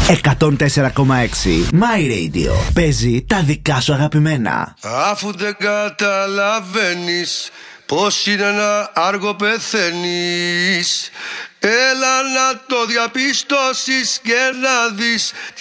104,6 My Radio. Παίζει τα δικά σου αγαπημένα. Αφού δεν καταλαβαίνεις πως είναι να άργο πεθαίνεις, έλα να το διαπιστώσεις και να δεις